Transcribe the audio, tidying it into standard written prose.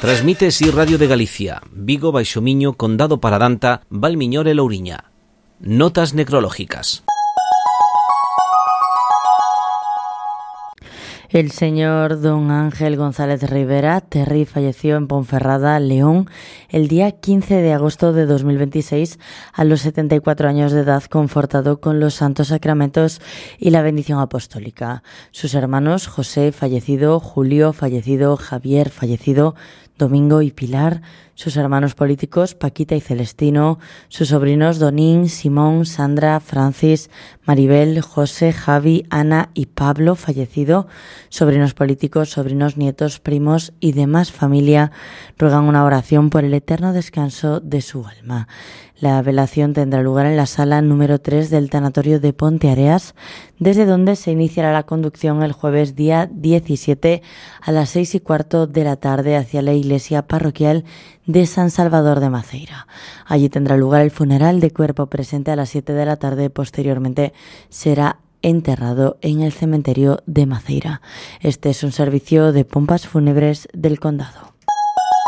Transmite Si Radio de Galicia, Vigo, Baixo Miño, Condado Paradanta, Valmiñor e Louriña. Notas necrológicas. El señor don Ángel González Rivera Terry falleció en Ponferrada, León, el día 15 de agosto de 2026 a los 74 años de edad, confortado con los santos sacramentos y la bendición apostólica. Sus hermanos José, fallecido, Julio, fallecido, Javier, fallecido, Domingo y Pilar, sus hermanos políticos Paquita y Celestino, sus sobrinos Donín, Simón, Sandra, Francis, Maribel, José, Javi, Ana y Pablo, fallecido, sobrinos políticos, sobrinos, nietos, primos y demás familia ruegan una oración por el eterno descanso de su alma. La velación tendrá lugar en la sala número 3 del tanatorio de Ponteareas, desde donde se iniciará la conducción el jueves día 17 a las 6:15 de la tarde hacia la iglesia parroquial de San Salvador de Maceira. Allí tendrá lugar el funeral de cuerpo presente a las 7 de la tarde. Posteriormente será enterrado en el cementerio de Maceira. Este es un servicio de pompas fúnebres del condado.